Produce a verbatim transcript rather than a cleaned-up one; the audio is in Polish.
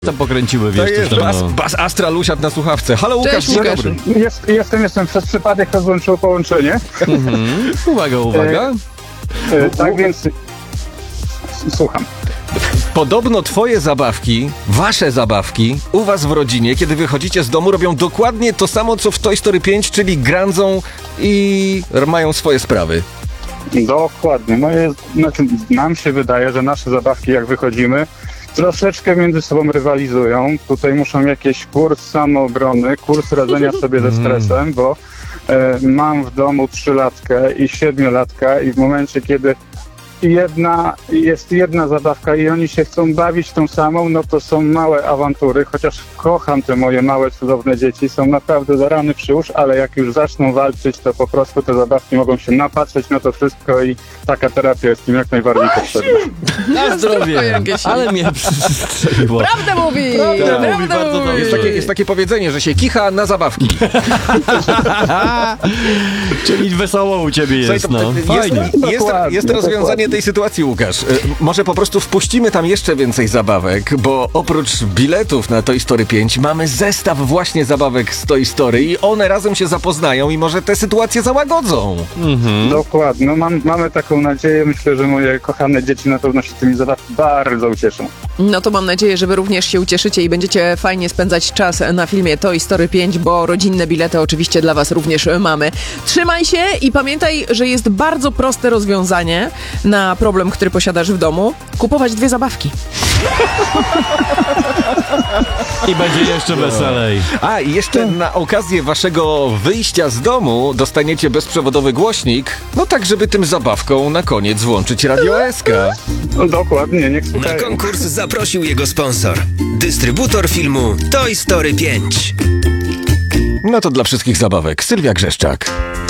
To pokręciły, To wiesz, jest coś tam, Bas, no. Bas Astral usiadł na słuchawce. Halo Łukasz, Cześć, dzień Łukasz. dobry. Jest, jestem, jestem. Przez przypadek rozłączyło połączenie. Mhm. Uwaga, uwaga. E, tak więc... Słucham. Podobno twoje zabawki, wasze zabawki, u was w rodzinie, kiedy wychodzicie z domu, robią dokładnie to samo, co w Toy Story pięć, czyli grandzą i mają swoje sprawy. Dokładnie. Moje, znaczy, nam się wydaje, że nasze zabawki, jak wychodzimy, troszeczkę między sobą rywalizują. Tutaj muszą jakiś kurs samoobrony, kurs radzenia sobie ze stresem, bo e, mam w domu trzylatkę i siedmiolatka i w momencie, kiedy jedna, jest jedna zabawka i oni się chcą bawić tą samą, no to są małe awantury, chociaż kocham te moje małe, cudowne dzieci, są naprawdę do rany przyłóż, ale jak już zaczną walczyć, to po prostu te zabawki mogą się napatrzeć na to wszystko i taka terapia jest im jak najbardziej potrzebna. Na zdrowie. Jakieś- Ale mnie przystrzeliło. Prawdę mówi! Prawdę Prawdę mówi, bardzo mówi. dobrze. Jest takie, jest takie powiedzenie, że się kicha na zabawki. Czyli wesoło u ciebie Słuchaj, jest, to- no. jest, Fajnie. jest, Dokładnie, jest rozwiązanie dokładnie. tej sytuacji, Łukasz. Y, Może po prostu wpuścimy tam jeszcze więcej zabawek, bo oprócz biletów na Toy Story pięć mamy zestaw właśnie zabawek z Toy Story i one razem się zapoznają i może te sytuacje załagodzą. Dokładnie. No, mam, mamy taką nadzieję. Myślę, że moje kochane dzieci na pewno się tymi zabawkami bardzo ucieszą. No to mam nadzieję, że wy również się ucieszycie i będziecie fajnie spędzać czas na filmie Toy Story pięć, bo rodzinne bilety oczywiście dla was również mamy. Trzymaj się i pamiętaj, że jest bardzo proste rozwiązanie na problem, który posiadasz w domu. Kupować dwie zabawki. I będzie jeszcze weselej. A, i jeszcze na okazję waszego wyjścia z domu dostaniecie bezprzewodowy głośnik, no tak, żeby tym zabawką na koniec włączyć Radio S K. No, dokładnie, niech Na słuchają. konkurs zaprosił jego sponsor. Dystrybutor filmu Toy Story pięć. No to dla wszystkich zabawek, Sylwia Grzeszczak.